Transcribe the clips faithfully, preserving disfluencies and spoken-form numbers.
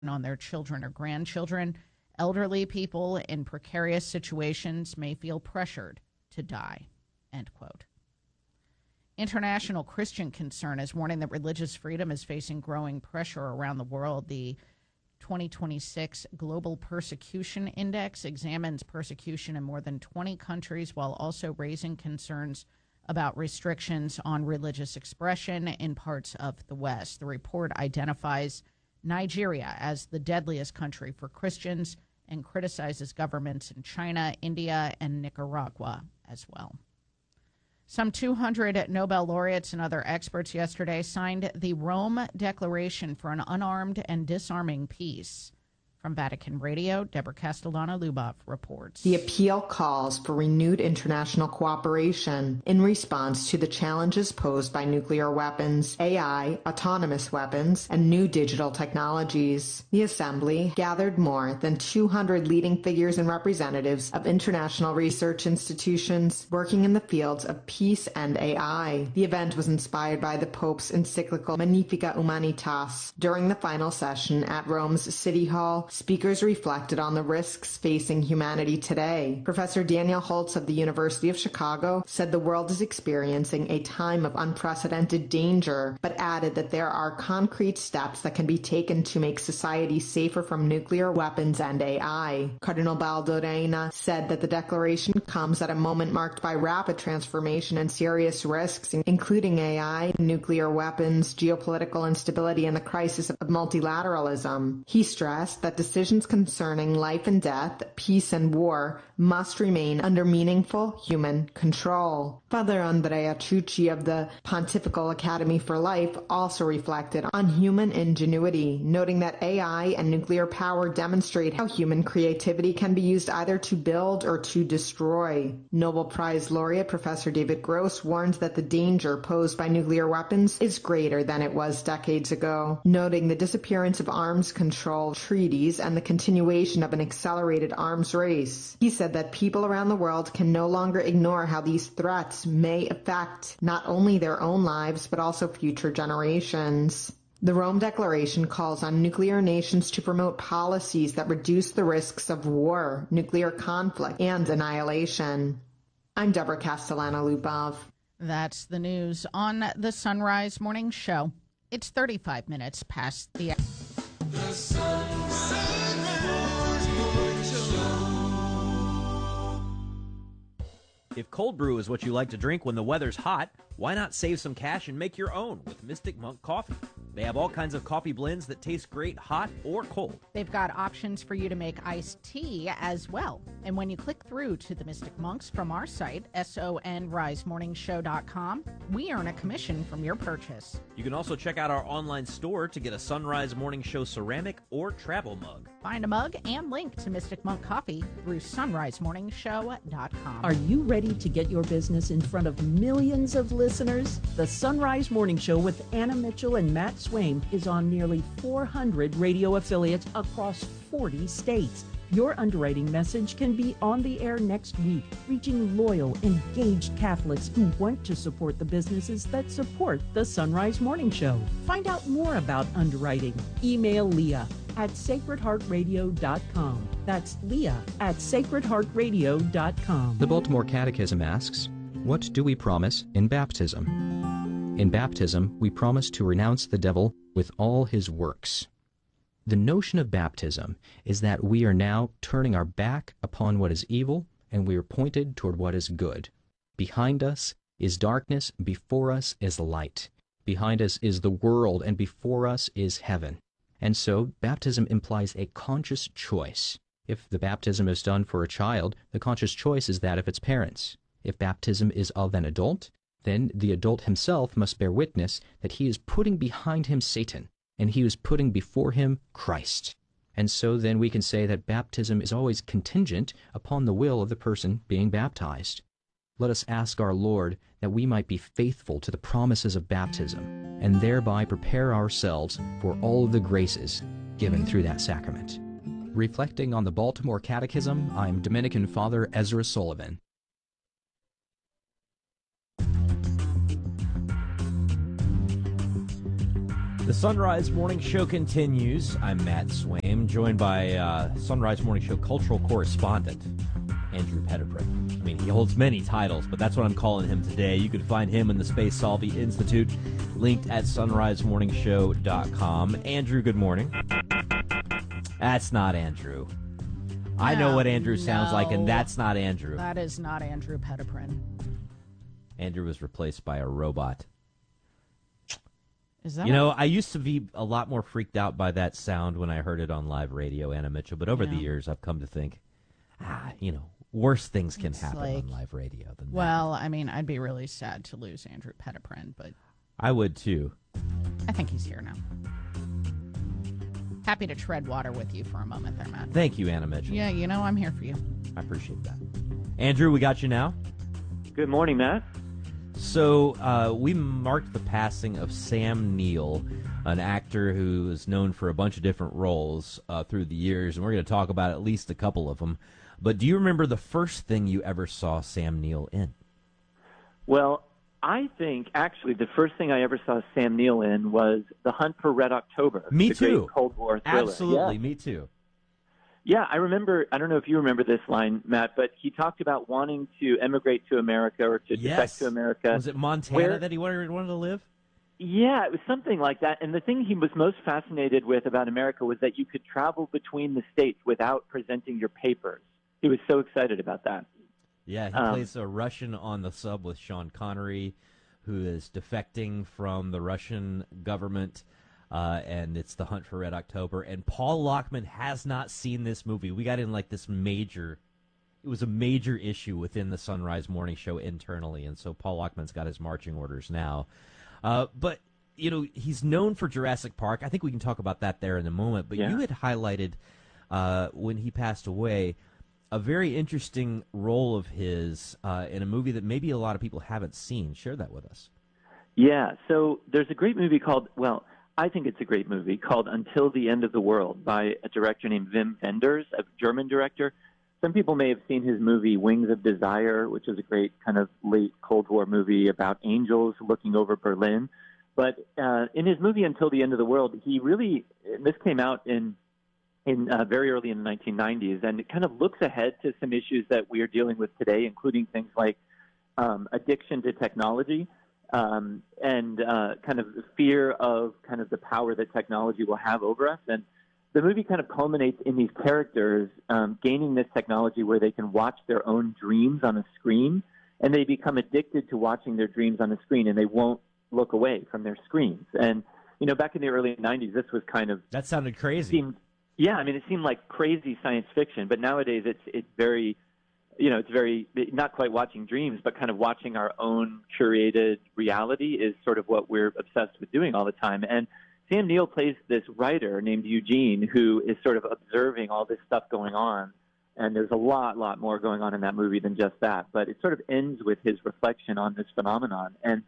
on their children or grandchildren. Elderly people in precarious situations may feel pressured to die, end quote. International Christian Concern is warning that religious freedom is facing growing pressure around the world. The twenty twenty-six Global Persecution Index examines persecution in more than twenty countries while also raising concerns about restrictions on religious expression in parts of the West. The report identifies Nigeria as the deadliest country for Christians and criticizes governments in China, India, and Nicaragua as well. Some two hundred Nobel laureates and other experts yesterday signed the Rome Declaration for an Unarmed and Disarming Peace. From Vatican Radio, Deborah Castellano-Lubov reports. The appeal calls for renewed international cooperation in response to the challenges posed by nuclear weapons, A I, autonomous weapons, and new digital technologies. The Assembly gathered more than two hundred leading figures and representatives of international research institutions working in the fields of peace and A I. The event was inspired by the Pope's encyclical Magnificat Humanitas. During the final session at Rome's City Hall, speakers reflected on the risks facing humanity today. Professor Daniel Holtz of the University of Chicago said the world is experiencing a time of unprecedented danger, but added that there are concrete steps that can be taken to make society safer from nuclear weapons and A I. Cardinal Baldo Reina said that the declaration comes at a moment marked by rapid transformation and serious risks, including A I, nuclear weapons, geopolitical instability, and the crisis of multilateralism. He stressed that decisions concerning life and death, peace and war must remain under meaningful human control. Father Andrea Ciucci of the Pontifical Academy for Life also reflected on human ingenuity, noting that A I and nuclear power demonstrate how human creativity can be used either to build or to destroy. Nobel Prize laureate Professor David Gross warns that the danger posed by nuclear weapons is greater than it was decades ago, noting the disappearance of arms control treaties and the continuation of an accelerated arms race. He said that people around the world can no longer ignore how these threats may affect not only their own lives but also future generations. The Rome Declaration calls on nuclear nations to promote policies that reduce the risks of war, nuclear conflict, and annihilation. I'm Deborah Castellano-Lubov. That's the news on the Sunrise Morning Show. It's thirty-five minutes past the... The Sunrise Morning Show. If cold brew is what you like to drink when the weather's hot, why not save some cash and make your own with Mystic Monk Coffee? They have all kinds of coffee blends that taste great hot or cold. They've got options for you to make iced tea as well. And when you click through to the Mystic Monks from our site, sonrise morning show dot com, we earn a commission from your purchase. You can also check out our online store to get a Sunrise Morning Show ceramic or travel mug. Find a mug and link to Mystic Monk Coffee through sunrise morning show dot com. Are you ready to get your business in front of millions of listeners? The Sunrise Morning Show with Anna Mitchell and Matt Swaim is on nearly four hundred radio affiliates across forty states. Your underwriting message can be on the air next week, reaching loyal, engaged Catholics who want to support the businesses that support the Sunrise Morning Show. Find out more about underwriting. Email Leah at sacred heart radio dot com. That's Leah at sacred heart radio dot com. The Baltimore Catechism asks, what do we promise in baptism? In baptism, we promise to renounce the devil with all his works. The notion of baptism is that we are now turning our back upon what is evil and we are pointed toward what is good. Behind us is darkness, before us is light. Behind us is the world, and before us is heaven. And so baptism implies a conscious choice. If the baptism is done for a child, the conscious choice is that of its parents. If baptism is of an adult, then the adult himself must bear witness that he is putting behind him Satan, and he is putting before him Christ. And so then we can say that baptism is always contingent upon the will of the person being baptized. Let us ask our Lord that we might be faithful to the promises of baptism, and thereby prepare ourselves for all of the graces given through that sacrament. Reflecting on the Baltimore Catechism, I'm Dominican Father Ezra Sullivan. The Sunrise Morning Show continues. I'm Matt Swaim, joined by uh, Sunrise Morning Show cultural correspondent, Andrew Petiprin. I mean, he holds many titles, but that's what I'm calling him today. You can find him in the Space Solvi Institute, linked at sunrise morning show dot com. Andrew, good morning. That's not Andrew. I know what Andrew sounds no. like, and that's not Andrew. That is not Andrew Petiprin. Andrew was replaced by a robot. Is that You know, what- I used to be a lot more freaked out by that sound when I heard it on live radio, Anna Mitchell, but over Yeah. the years I've come to think, ah, you know, worse things can It's happen like- on live radio than that. Well, I mean, I'd be really sad to lose Andrew Petiprin, but I would too. I think he's here now. Happy to tread water with you for a moment there, Matt. Thank you, Anna Mitchell. Yeah, you know I'm here for you. I appreciate that. Andrew, we got you now. Good morning, Matt. So uh, we marked the passing of Sam Neill, an actor who is known for a bunch of different roles uh, through the years, and we're going to talk about at least a couple of them. But do you remember the first thing you ever saw Sam Neill in? Well, I think actually the first thing I ever saw Sam Neill in was The Hunt for Red October. Me the too. Great Cold War thriller. Absolutely, Yeah. me too. Yeah, I remember. I don't know if you remember this line, Matt, but he talked about wanting to emigrate to America or to Yes. defect to America. Was it Montana Where- that he wanted, wanted to live? Yeah, it was something like that. And the thing he was most fascinated with about America was that you could travel between the states without presenting your papers. He was so excited about that. Yeah, he Um, plays a Russian on the sub with Sean Connery, who is defecting from the Russian government, uh, and it's The Hunt for Red October. And Paul Lockman has not seen this movie. We got in like this major, it was a major issue within the Sunrise Morning Show internally, and so Paul Lockman's got his marching orders now. Uh, but, you know, he's known for Jurassic Park. I think we can talk about that there in a moment. But Yeah. you had highlighted, uh, when he passed away, a very interesting role of his uh, in a movie that maybe a lot of people haven't seen. Share that with us. Yeah, so there's a great movie called, well, I think it's a great movie called Until the End of the World by a director named Wim Wenders, a German director. Some people may have seen his movie Wings of Desire, which is a great kind of late Cold War movie about angels looking over Berlin. But uh, in his movie Until the End of the World, he really, and this came out in in uh, very early in the nineteen nineties, and it kind of looks ahead to some issues that we are dealing with today, including things like um, addiction to technology um, and uh, kind of the fear of kind of the power that technology will have over us. And the movie kind of culminates in these characters um, gaining this technology where they can watch their own dreams on a screen, and they become addicted to watching their dreams on a screen, and they won't look away from their screens. And, you know, back in the early nineties, this was kind of That sounded crazy. seemed, yeah, I mean, it seemed like crazy science fiction, but nowadays it's it's very, you know, it's very, not quite watching dreams, but kind of watching our own curated reality is sort of what we're obsessed with doing all the time. And Sam Neill plays this writer named Eugene who is sort of observing all this stuff going on. And there's a lot, lot more going on in that movie than just that. But it sort of ends with his reflection on this phenomenon. And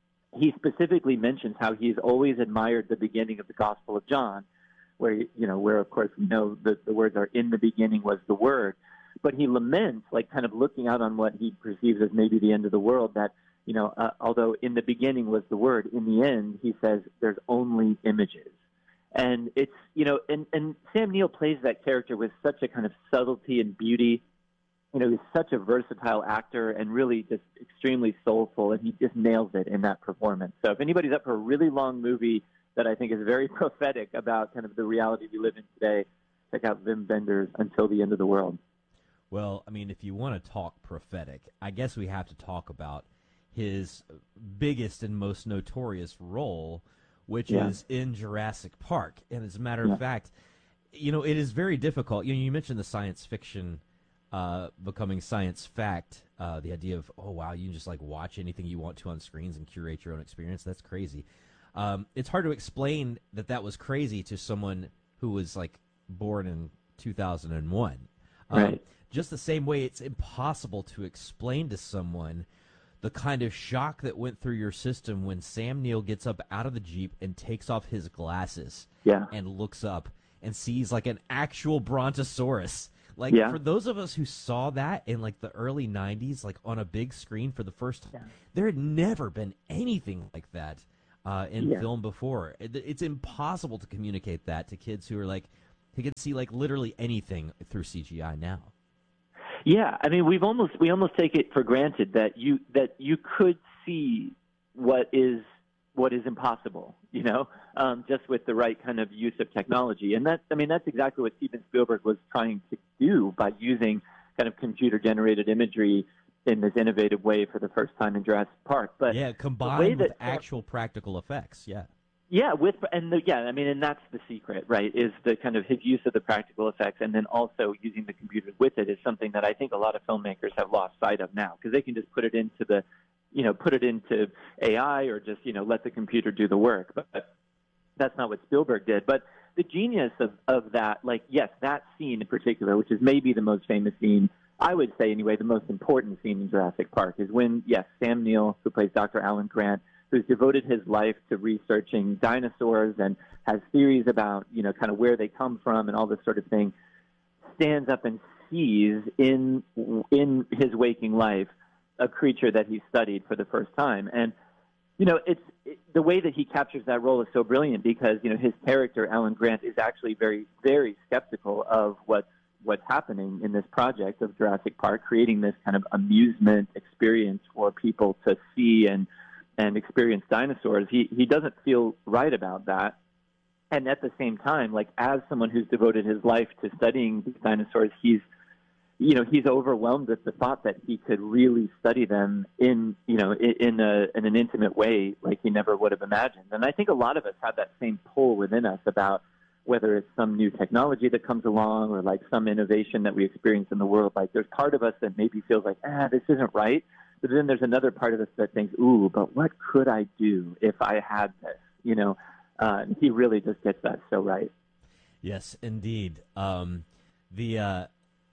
he specifically mentions how he's always admired the beginning of the Gospel of John, where, you know, where, of course, we know that the words are, in the beginning was the Word. But he laments, like kind of looking out on what he perceives as maybe the end of the world, that, you know, uh, although in the beginning was the Word, in the end, he says, there's only images. And it's, you know, and, and Sam Neill plays that character with such a kind of subtlety and beauty. You know, he's such a versatile actor and really just extremely soulful, and he just nails it in that performance. So if anybody's up for a really long movie that I think is very prophetic about kind of the reality we live in today, check out Wim Wenders' Until the End of the World. Well, I mean, if you want to talk prophetic, I guess we have to talk about his biggest and most notorious role, which Yeah. is in Jurassic Park. And as a matter Yeah. of fact, you know, it is very difficult. You know, you mentioned the science fiction uh, becoming science fact, uh, the idea of, oh, wow, you can just, like, watch anything you want to on screens and curate your own experience. That's crazy. Um, it's hard to explain that that was crazy to someone who was, like, born in two thousand one. Um, Right. Just the same way it's impossible to explain to someone the kind of shock that went through your system when Sam Neill gets up out of the Jeep and takes off his glasses Yeah. and looks up and sees like an actual brontosaurus. Like Yeah. for those of us who saw that in like the early nineties, like on a big screen for the first time, there had never been anything like that. uh, in Yeah. film before. It, it's impossible to communicate that to kids who are like, who can see like literally anything through C G I now. Yeah, I mean, we've almost we almost take it for granted that you that you could see what is what is impossible, you know, um, just with the right kind of use of technology. And that's, I mean, that's exactly what Steven Spielberg was trying to do by using kind of computer-generated imagery in this innovative way for the first time in Jurassic Park. But yeah, the way combined with that- actual practical effects. Yeah. Yeah, with and the, yeah, I mean, and that's the secret, right? Is the kind of his use of the practical effects, and then also using the computer with it is something that I think a lot of filmmakers have lost sight of now, because they can just put it into the, you know, put it into A I or just you know let the computer do the work. But, but that's not what Spielberg did. But the genius of of that, like yes, that scene in particular, which is maybe the most famous scene, I would say anyway, the most important scene in Jurassic Park is when yes, Sam Neill, who plays Doctor Alan Grant, who's devoted his life to researching dinosaurs and has theories about, you know, kind of where they come from and all this sort of thing, stands up and sees in in his waking life a creature that he studied for the first time. And, you know, it's it, the way that he captures that role is so brilliant because, you know, his character, Alan Grant, is actually very, very skeptical of what's, what's happening in this project of Jurassic Park, creating this kind of amusement experience for people to see and and experience dinosaurs. He he doesn't feel right about that. And at the same time, like as someone who's devoted his life to studying these dinosaurs, he's you know, he's overwhelmed with the thought that he could really study them in, you know, in, in a in an intimate way like he never would have imagined. And I think a lot of us have that same pull within us about whether it's some new technology that comes along or like some innovation that we experience in the world. Like there's part of us that maybe feels like, ah, this isn't right. But then there's another part of us that thinks, ooh, but what could I do if I had this? You know, uh, he really just gets that so right. Yes, indeed. Um, the uh,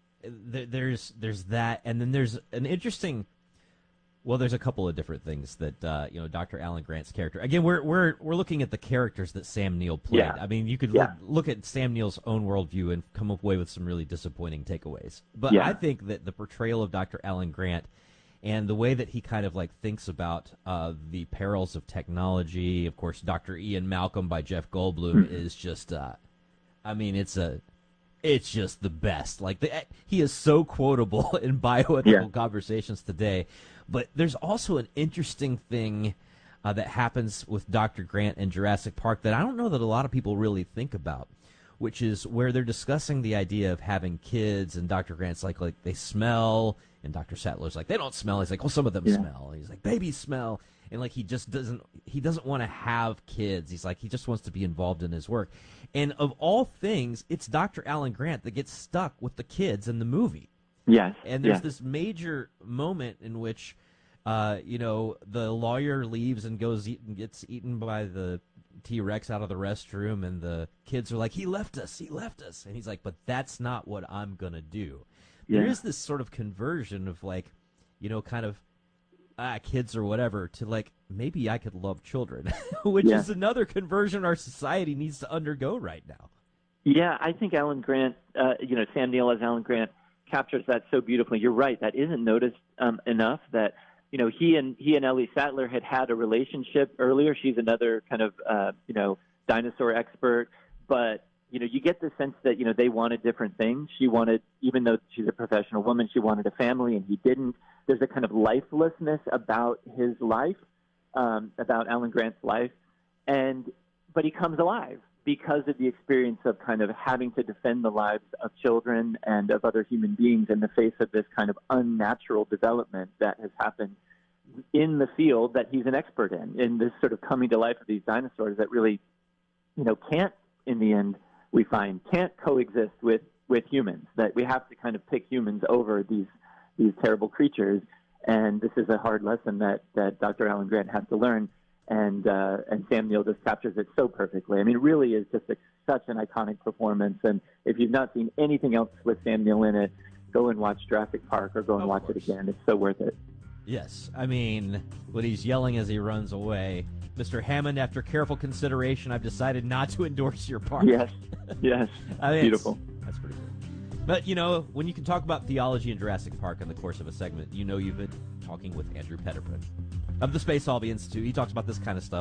th- there's there's that, and then there's an interesting. Well, there's a couple of different things that uh, you know, Doctor Alan Grant's character. Again, we're we're we're looking at the characters that Sam Neill played. Yeah. I mean, you could Yeah. look, look at Sam Neill's own worldview and come away with some really disappointing takeaways. But Yeah. I think that the portrayal of Doctor Alan Grant and the way that he kind of like thinks about uh, the perils of technology, of course, Doctor Ian Malcolm by Jeff Goldblum Mm-hmm. is just, uh, I mean, it's a, it's just the best. Like the, he is so quotable in bioethical Yeah. conversations today. But there's also an interesting thing uh, that happens with Doctor Grant in Jurassic Park that I don't know that a lot of people really think about, which is where they're discussing the idea of having kids, and Doctor Grant's like, like they smell, and Doctor Sattler's like, they don't smell. He's like, well, some of them Yeah. smell. He's like, babies smell. And like he just doesn't he doesn't want to have kids. He's like, he just wants to be involved in his work. And of all things, it's Doctor Alan Grant that gets stuck with the kids in the movie. Yes. And there's yes. this major moment in which, uh, you know, the lawyer leaves and goes eat, and gets eaten by the T-Rex out of the restroom, and the kids are like, he left us, he left us. And he's like, but that's not what I'm going to do. Yeah. There is this sort of conversion of like, you know, kind of, ah, kids or whatever, to like, maybe I could love children, which Yeah. is another conversion our society needs to undergo right now. Yeah, I think Alan Grant, uh, you know, Sam Neill as Alan Grant captures that so beautifully. You're right. That isn't noticed um, enough that, you know, he and he and Ellie Sattler had had a relationship earlier. She's another kind of, uh, you know, dinosaur expert. But, you know, you get the sense that, you know, they wanted different things. She wanted, even though she's a professional woman, she wanted a family and he didn't. There's a kind of lifelessness about his life, um, about Alan Grant's life. And, but he comes alive because of the experience of kind of having to defend the lives of children and of other human beings in the face of this kind of unnatural development that has happened in the field that he's an expert in, in this sort of coming to life of these dinosaurs that really, you know, can't, in the end, we find, can't coexist with, with humans, that we have to kind of pick humans over these these terrible creatures. And this is a hard lesson that, that Doctor Alan Grant has to learn. And uh, and Sam Neill just captures it so perfectly. I mean, it really is just a, such an iconic performance. And if you've not seen anything else with Sam Neill in it, go and watch Jurassic Park or go and Of watch course. it again. It's so worth it. Yes, I mean, when he's yelling as he runs away, Mister Hammond, after careful consideration, I've decided not to endorse your part. Yes, yes, I mean, beautiful. it's- That's pretty good. But, you know, when you can talk about theology in Jurassic Park in the course of a segment, you know you've been talking with Andrew Petterbrand of the Space Hobby Institute. He talks about this kind of stuff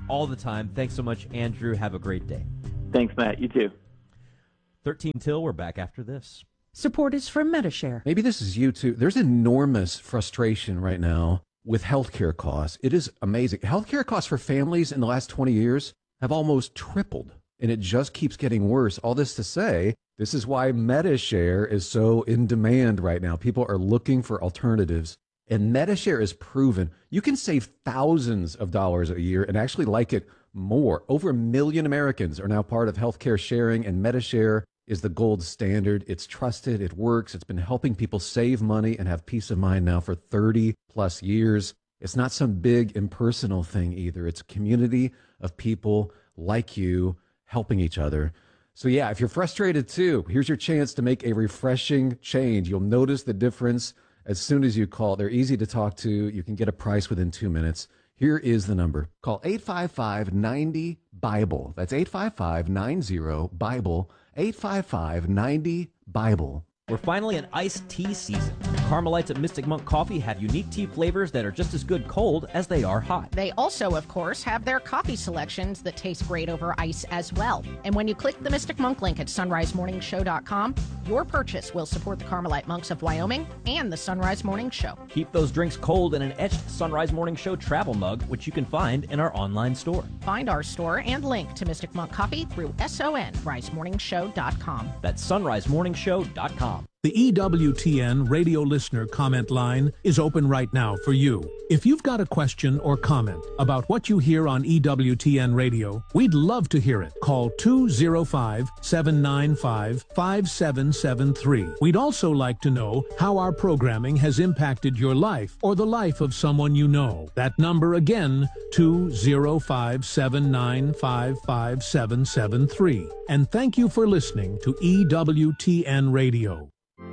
all the time. Thanks so much, Andrew. Have a great day. Thanks, Matt. You too. thirteen till, we're back after this. Support is from Metashare. Maybe this is you too. There's enormous frustration right now with healthcare costs. It is amazing. Healthcare costs for families in the last twenty years have almost tripled, and it just keeps getting worse. All this to say, this is why Metashare is so in demand right now. People are looking for alternatives, and Metashare is proven you can save thousands of dollars a year and actually like it more. Over a million Americans are now part of healthcare sharing, and Metashare is the gold standard. It's trusted, it works, it's been helping people save money and have peace of mind now for thirty plus years. It's not some big impersonal thing either. It's a community of people like you helping each other. So yeah, if you're frustrated too, here's your chance to make a refreshing change. You'll notice the difference as soon as you call. They're easy to talk to. You can get a price within two minutes. Here is the number. Call eight five five, nine zero, BIBLE. That's eight five five, nine zero, BIBLE. eight five five, nine zero, BIBLE. We're finally in iced tea season. Carmelites at Mystic Monk Coffee have unique tea flavors that are just as good cold as they are hot. They also, of course, have their coffee selections that taste great over ice as well. And when you click the Mystic Monk link at sunrise morning show dot com, your purchase will support the Carmelite Monks of Wyoming and the Sunrise Morning Show. Keep those drinks cold in an etched Sunrise Morning Show travel mug, which you can find in our online store. Find our store and link to Mystic Monk Coffee through sunrise morning show dot com. That's sunrise morning show dot com. The E W T N radio listener comment line is open right now for you. If you've got a question or comment about what you hear on E W T N radio, we'd love to hear it. Call two oh five, seven nine five, five seven seven three. We'd also like to know how our programming has impacted your life or the life of someone you know. That number again, two oh five, seven nine five, five seven seven three. And thank you for listening to E W T N Radio.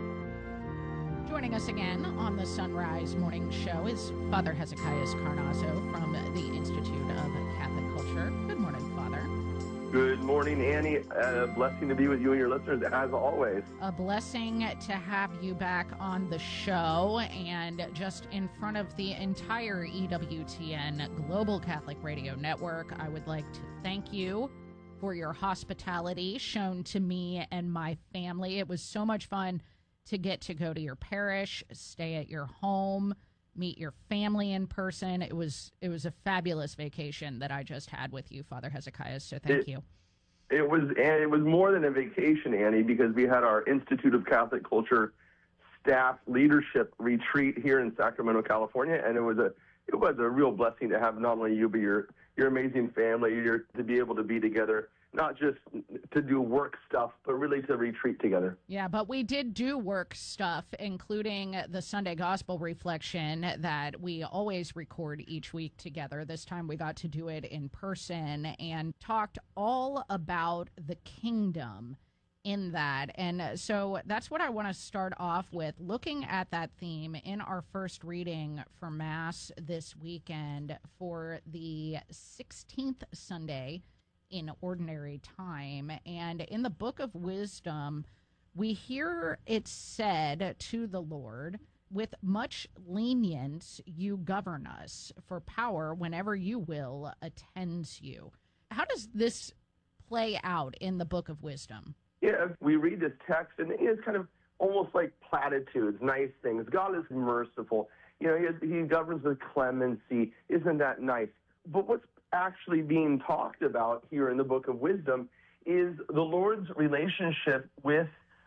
Joining us again on the Sunrise Morning Show is Father Hezekiah Carnazzo from the Institute of Catholic Culture. Good morning, Father. Good morning, Annie. A blessing to be with you and your listeners, as always. A blessing to have you back on the show, and just in front of the entire E W T N Global Catholic Radio Network, I would like to thank you for your hospitality shown to me and my family. It was so much fun to get to go to your parish, stay at your home, meet your family in person. It was it was a fabulous vacation that I just had with you, Father Hezekiah, so thank it, you. It was and it was more than a vacation, Annie, because we had our Institute of Catholic Culture staff leadership retreat here in Sacramento, California, and it was a it was a real blessing to have not only you but your your amazing family, your, to be able to be together, not just to do work stuff, but really to retreat together. Yeah, but we did do work stuff, including the Sunday Gospel Reflection that we always record each week together. This time we got to do it in person and talked all about the kingdom in that. And so that's what I want to start off with, looking at that theme in our first reading for Mass this weekend for the sixteenth Sunday in Ordinary Time. And in the Book of Wisdom, we hear it said to the Lord, with much lenience you govern us, for power whenever you will attends you. How does this play out in the Book of Wisdom? Yeah, we read this text, and it's kind of almost like platitudes, nice things. God is merciful. You know, he, he governs with clemency. Isn't that nice? But what's actually being talked about here in the Book of Wisdom is the Lord's relationship with,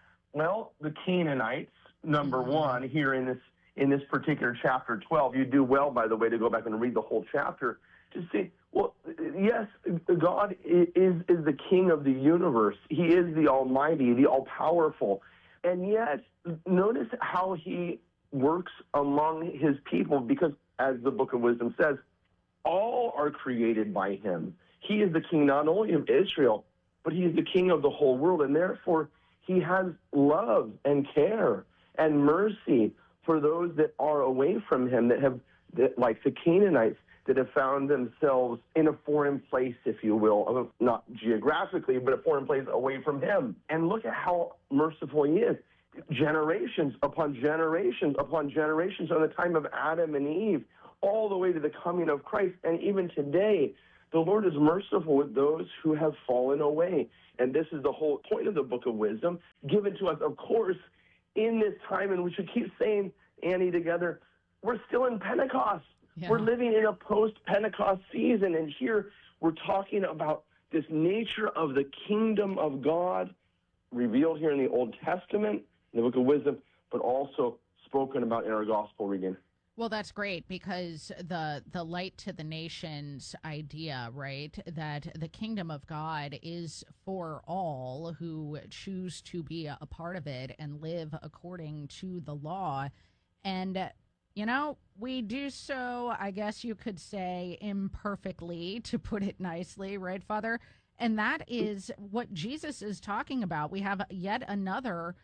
well, the Canaanites, number one, here in this in this particular chapter twelve. You do well, by the way, to go back and read the whole chapter to see, well, yes, God is, is the King of the universe. He is the Almighty, the All-Powerful. And yet, notice how he works among his people, because as the Book of Wisdom says, all are created by him. He is the king not only of Israel, but he is the king of the whole world. And therefore, he has love and care and mercy for those that are away from him, that have, that, like the Canaanites, that have found themselves in a foreign place, if you will, not geographically, but a foreign place away from him. And look at how merciful he is. Generations upon generations upon generations, on the time of Adam and Eve, all the way to the coming of Christ. And even today, the Lord is merciful with those who have fallen away. And this is the whole point of the Book of Wisdom, given to us, of course, in this time in which we keep saying, Annie, together, we're still in Pentecost. Yeah. We're living in a post-Pentecost season, and here we're talking about this nature of the kingdom of God revealed here in the Old Testament, in the Book of Wisdom, but also spoken about in our gospel reading. Well, that's great, because the the light to the nations idea, right, that the kingdom of God is for all who choose to be a part of it and live according to the law. And, you know, we do so, I guess you could say, imperfectly, to put it nicely, right, Father? And that is what Jesus is talking about. We have yet another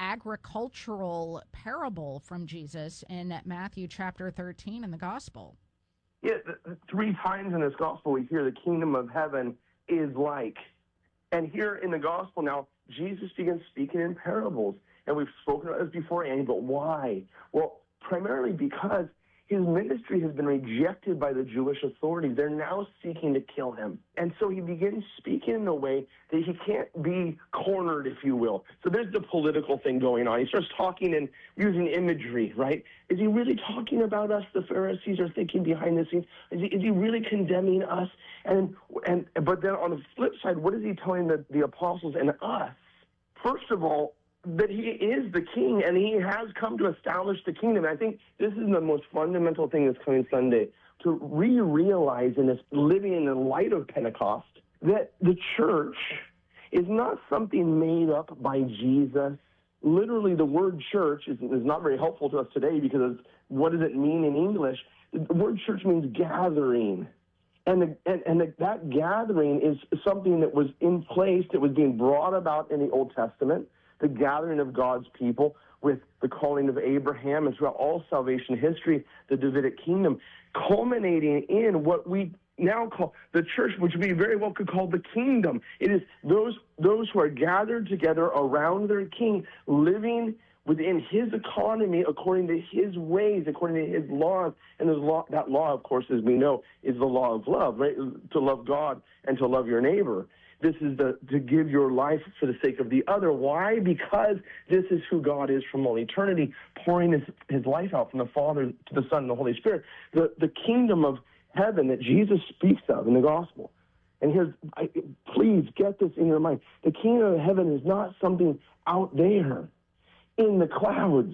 agricultural parable from Jesus in Matthew chapter thirteen in the gospel. Yeah, three times in this gospel we hear the kingdom of heaven is like. And here in the gospel now, Jesus begins speaking in parables. And we've spoken about this before, Annie, but why? Well, primarily because his ministry has been rejected by the Jewish authorities. They're now seeking to kill him. And so he begins speaking in a way that he can't be cornered, if you will. So there's the political thing going on. He starts talking and using imagery, right? Is he really talking about us, the Pharisees are thinking behind the scenes? Is he, is he really condemning us? And and But then on the flip side, what is he telling the, the apostles and us? First of all, that he is the king, and he has come to establish the kingdom. I think this is the most fundamental thing this coming Sunday, to re-realize in this living in the light of Pentecost that the church is not something made up by Jesus. Literally, the word church is, is not very helpful to us today, because what does it mean in English? The word church means gathering. And, the, and, and the, that gathering is something that was in place, that was being brought about in the Old Testament, the gathering of God's people with the calling of Abraham, and throughout all salvation history, the Davidic kingdom, culminating in what we now call the church, which we very well could call the kingdom. It is those those who are gathered together around their king, living within his economy according to his ways, according to his laws. And his law, that law, of course, as we know, is the law of love, right? To love God and to love your neighbor. This is the to give your life for the sake of the other. Why? Because this is who God is from all eternity, pouring his, his life out from the Father to the Son and the Holy Spirit. The, the kingdom of heaven that Jesus speaks of in the gospel. And here's, I, please get this in your mind. The kingdom of heaven is not something out there in the clouds.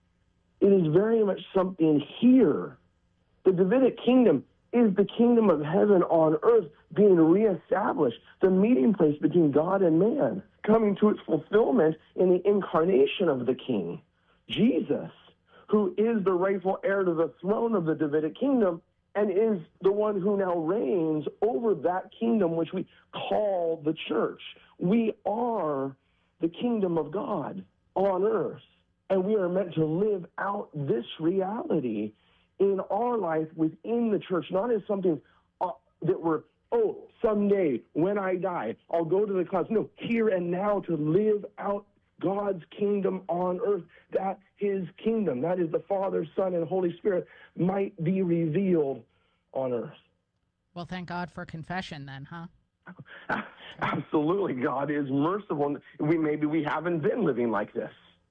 It is very much something here. The Davidic kingdom is the kingdom of heaven on earth being reestablished, the meeting place between God and man, coming to its fulfillment in the incarnation of the King, Jesus, who is the rightful heir to the throne of the Davidic kingdom and is the one who now reigns over that kingdom which we call the church. We are the kingdom of God on earth, and we are meant to live out this reality in our life within the church, not as something uh, that we're, oh, someday when I die, I'll go to the clouds. No, here and now, to live out God's kingdom on earth, that his kingdom, that is the Father, Son, and Holy Spirit, might be revealed on earth. Well, thank God for confession then, huh? Absolutely. God is merciful. We, maybe we haven't been living like this.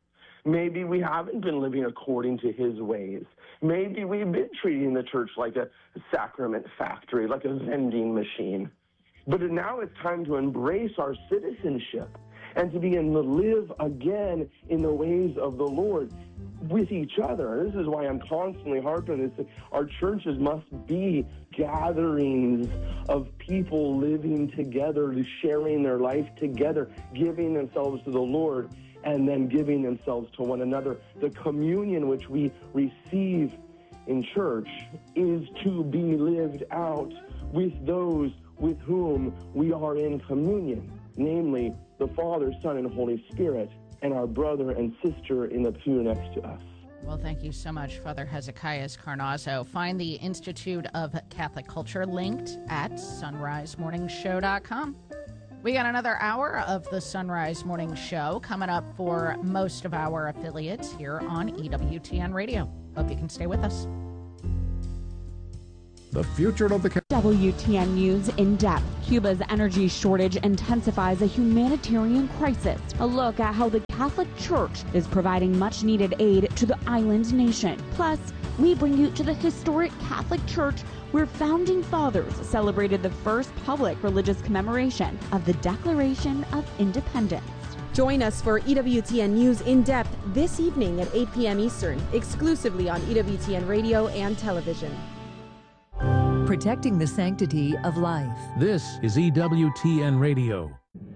Maybe we haven't been living according to his ways. Maybe we've been treating the church like a sacrament factory, like a vending machine. But now it's time to embrace our citizenship and to begin to live again in the ways of the Lord with each other. And this is why I'm constantly harping on this. Our churches must be gatherings of people living together, sharing their life together, giving themselves to the Lord, and then giving themselves to one another. The communion which we receive in church is to be lived out with those with whom we are in communion, namely the Father, Son, and Holy Spirit, and our brother and sister in the pew next to us. Well, thank you so much, Father Hezekiah Carnazzo. Find the Institute of Catholic Culture linked at sunrise morning show dot com. We got another hour of the Sunrise Morning Show coming up for most of our affiliates here on E W T N Radio. Hope you can stay with us. The future of the W T N News In Depth. Cuba's energy shortage intensifies a humanitarian crisis. A look at how the Catholic Church is providing much-needed aid to the island nation. Plus, we bring you to the historic Catholic Church where Founding Fathers celebrated the first public religious commemoration of the Declaration of Independence. Join us for E W T N News In Depth this evening at eight p.m. Eastern, exclusively on E W T N Radio and television. Protecting the sanctity of life. This is E W T N Radio.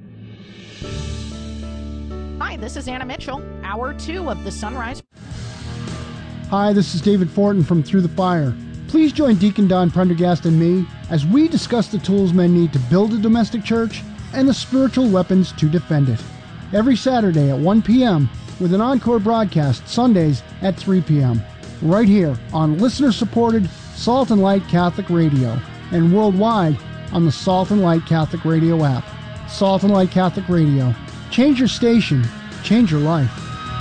Hi, this is Anna Mitchell, hour two of the Sunrise. Hi, this is David Fortin from Through the Fire. Please join Deacon Don Prendergast and me as we discuss the tools men need to build a domestic church and the spiritual weapons to defend it. Every Saturday at one p.m. with an encore broadcast Sundays at three p.m. right here on listener-supported Salt and Light Catholic Radio and worldwide on the Salt and Light Catholic Radio app. Salt and Light Catholic Radio. Change your station. Change your life.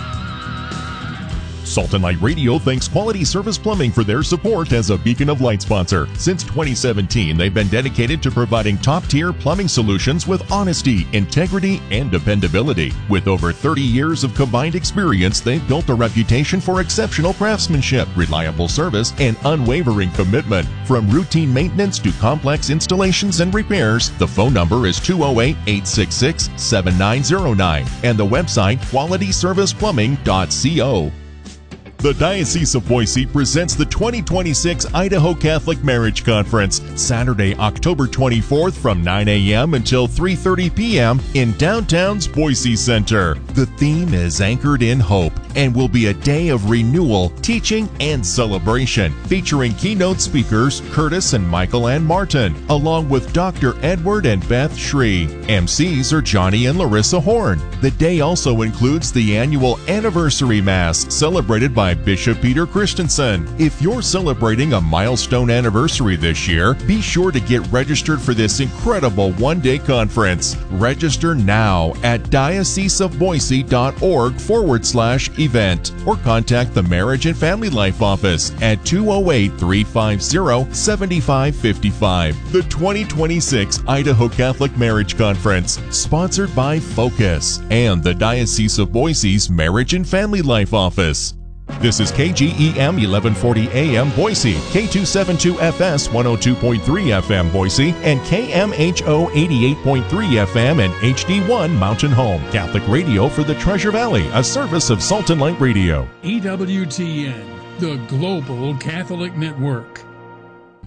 Salt and Light Radio thanks Quality Service Plumbing for their support as a Beacon of Light sponsor. Since twenty seventeen, they've been dedicated to providing top-tier plumbing solutions with honesty, integrity, and dependability. With over thirty years of combined experience, they've built a reputation for exceptional craftsmanship, reliable service, and unwavering commitment. From routine maintenance to complex installations and repairs, the phone number is two oh eight, eight six six, seven nine oh nine and the website quality service plumbing dot co. The Diocese of Boise presents the twenty twenty-six Idaho Catholic Marriage Conference, Saturday, October twenty-fourth from nine a.m. until three thirty p.m. in downtown's Boise Center. The theme is Anchored in Hope and will be a day of renewal, teaching, and celebration, featuring keynote speakers Curtis and Michael Ann Martin, along with Doctor Edward and Beth Shree. M Cs are Johnny and Larissa Horn. The day also includes the annual Anniversary Mass, celebrated by Bishop Peter Christensen. If you're celebrating a milestone anniversary this year, be sure to get registered for this incredible one-day conference. Register now at dioceseofboise.org forward slash event or contact the Marriage and Family Life Office at two oh eight, three five oh, seven five five five. The twenty twenty-six Idaho Catholic Marriage Conference, sponsored by Focus and the Diocese of Boise's Marriage and Family Life Office. This is K G E M eleven forty A M Boise, K two seventy-two F S one oh two point three F M Boise, and K M H O eighty-eight point three F M and H D one Mountain Home. Catholic radio for the Treasure Valley, a service of Salt and Light Radio. E W T N, the Global Catholic Network.